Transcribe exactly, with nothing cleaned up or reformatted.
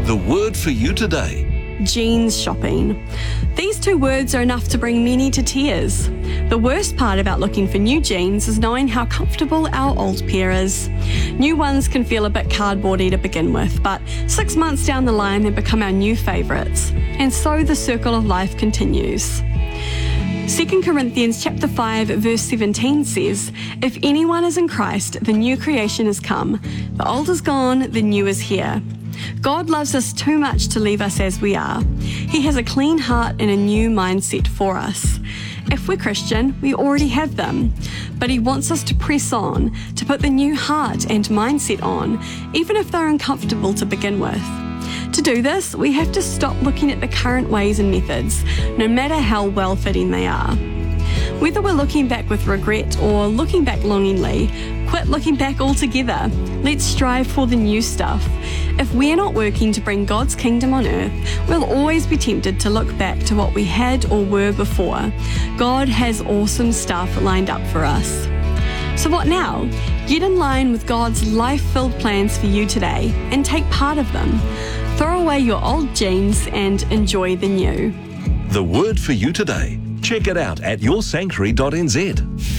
The word for you today. Jeans shopping. These two words are enough to bring many to tears. The worst part about looking for new jeans is knowing how comfortable our old pair is. New ones can feel a bit cardboardy to begin with, but six months down the line they become our new favourites. And so the circle of life continues. Second Corinthians chapter five verse seventeen says, "If anyone is in Christ, the new creation has come. The old is gone, the new is here." God loves us too much to leave us as we are. He has a clean heart and a new mindset for us. If we're Christian, we already have them. But He wants us to press on, to put the new heart and mindset on, even if they're uncomfortable to begin with. To do this, we have to stop looking at the current ways and methods, no matter how well-fitting they are. Whether we're looking back with regret or looking back longingly, quit looking back altogether. Let's strive for the new stuff. If we're not working to bring God's kingdom on earth, we'll always be tempted to look back to what we had or were before. God has awesome stuff lined up for us. So what now? Get in line with God's life-filled plans for you today and take part of them. Throw away your old jeans and enjoy the new. The word for you today. Check it out at your sanctuary dot n z.